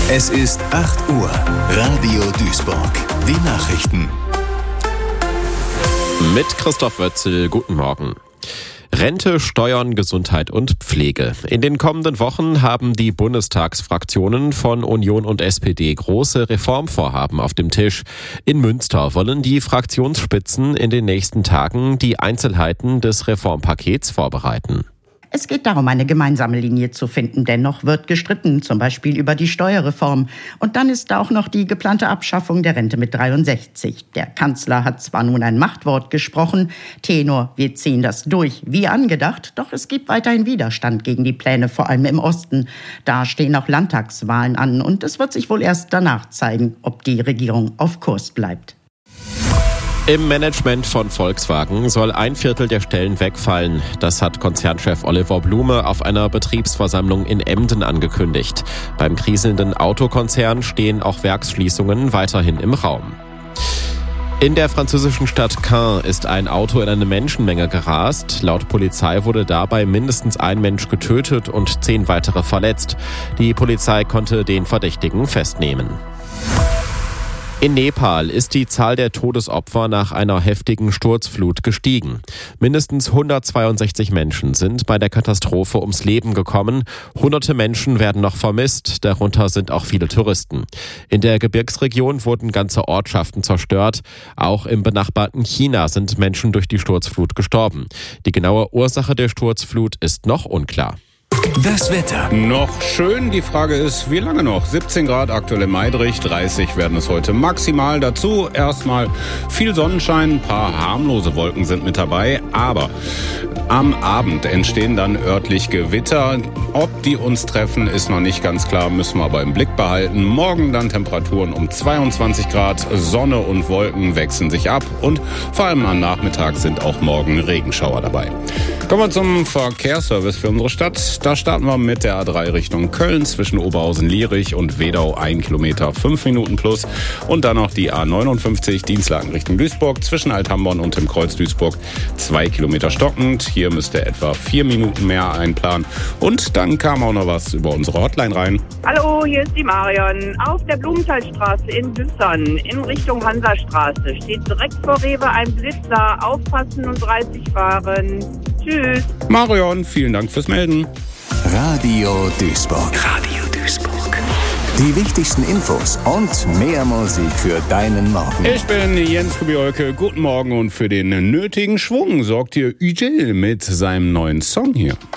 Es ist 8 Uhr. Radio Duisburg. Die Nachrichten. Mit Christoph Wötzel, guten Morgen. Rente, Steuern, Gesundheit und Pflege. In den kommenden Wochen haben die Bundestagsfraktionen von Union und SPD große Reformvorhaben auf dem Tisch. In Münster wollen die Fraktionsspitzen in den nächsten Tagen die Einzelheiten des Reformpakets vorbereiten. Es geht darum, eine gemeinsame Linie zu finden. Dennoch wird gestritten, zum Beispiel über die Steuerreform. Und dann ist da auch noch die geplante Abschaffung der Rente mit 63. Der Kanzler hat zwar nun ein Machtwort gesprochen, Tenor, wir ziehen das durch, wie angedacht, doch es gibt weiterhin Widerstand gegen die Pläne, vor allem im Osten. Da stehen auch Landtagswahlen an und es wird sich wohl erst danach zeigen, ob die Regierung auf Kurs bleibt. Im Management von Volkswagen soll 1/4 der Stellen wegfallen. Das hat Konzernchef Oliver Blume auf einer Betriebsversammlung in Emden angekündigt. Beim kriselnden Autokonzern stehen auch Werksschließungen weiterhin im Raum. In der französischen Stadt Caen ist ein Auto in eine Menschenmenge gerast. Laut Polizei wurde dabei mindestens ein Mensch getötet und 10 weitere verletzt. Die Polizei konnte den Verdächtigen festnehmen. In Nepal ist die Zahl der Todesopfer nach einer heftigen Sturzflut gestiegen. Mindestens 162 Menschen sind bei der Katastrophe ums Leben gekommen. Hunderte Menschen werden noch vermisst, darunter sind auch viele Touristen. In der Gebirgsregion wurden ganze Ortschaften zerstört. Auch im benachbarten China sind Menschen durch die Sturzflut gestorben. Die genaue Ursache der Sturzflut ist noch unklar. Das Wetter. Noch schön, die Frage ist, wie lange noch? 17 Grad aktuell in Meidrich, 30 werden es heute maximal. Dazu erstmal viel Sonnenschein, ein paar harmlose Wolken sind mit dabei, aber am Abend entstehen dann örtlich Gewitter. Ob die uns treffen, ist noch nicht ganz klar, müssen wir aber im Blick behalten. Morgen dann Temperaturen um 22 Grad, Sonne und Wolken wechseln sich ab und vor allem am Nachmittag sind auch morgen Regenschauer dabei. Kommen wir zum Verkehrsservice für unsere Stadt. Da starten wir mit der A3 Richtung Köln zwischen Oberhausen-Lierich und Wedau 1 Kilometer 5 Minuten plus. Und dann noch die A59 Dienstlaken Richtung Duisburg zwischen Althamborn und dem Kreuz Duisburg 2 Kilometer stockend. Hier müsst ihr etwa 4 Minuten mehr einplanen. Und dann kam auch noch was über unsere Hotline rein. Hallo, hier ist die Marion. Auf der Blumenthalstraße in Düssern in Richtung Hansastraße steht direkt vor Rewe ein Blitzer. Aufpassen und 30 fahren. Tschüss. Marion, vielen Dank fürs Melden. Radio Duisburg. Radio Duisburg. Die wichtigsten Infos und mehr Musik für deinen Morgen. Ich bin Jens Kubiolke. Guten Morgen und für den nötigen Schwung sorgt hier Ügel mit seinem neuen Song hier.